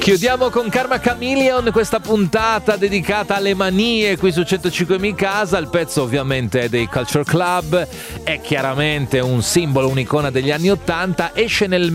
Chiudiamo con Karma Chameleon questa puntata dedicata alle manie qui su 105 Mi Casa. Il pezzo ovviamente è dei Culture Club, è chiaramente un simbolo, un'icona degli anni 80, esce nel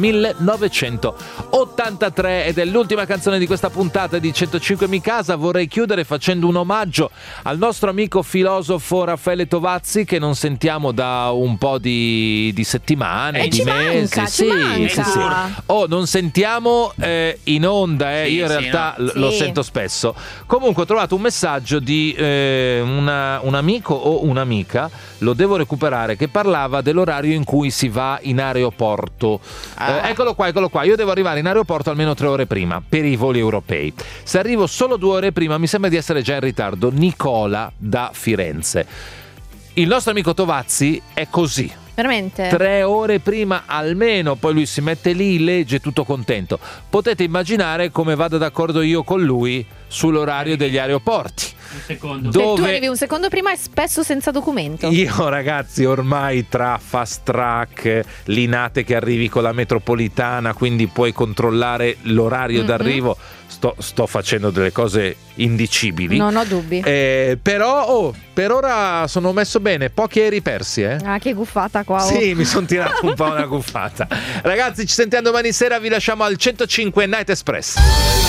1983 ed è l'ultima canzone di questa puntata di 105 Mi Casa. Vorrei chiudere facendo un omaggio al nostro amico filosofo Raffaele Tovazzi, che non sentiamo da un po' di settimane, di mesi. Ci manca. Oh, non sentiamo in onda. Io in realtà lo sento spesso. Comunque ho trovato un messaggio di un amico o un'amica, lo devo recuperare, che parlava dell'orario in cui si va in aeroporto. Eccolo qua. Io devo arrivare in aeroporto almeno 3 ore prima per i voli europei. Se arrivo solo 2 ore prima mi sembra di essere già in ritardo. Nicola da Firenze. Il nostro amico Tovazzi è così. Veramente? 3 ore prima almeno, poi lui si mette lì, legge, tutto contento. Potete immaginare come vado d'accordo io con lui sull'orario degli aeroporti. Un secondo. Se tu arrivi un secondo prima è spesso senza documento. Io, ragazzi, ormai tra fast track, Linate che arrivi con la metropolitana, quindi puoi controllare l'orario d'arrivo, sto facendo delle cose indicibili. Non ho dubbi. Però per ora sono messo bene, pochi aerei persi. Ah, che guffata qua. Sì, mi sono tirato un po' una guffata. Ragazzi, ci sentiamo domani sera, vi lasciamo al 105 Night Express.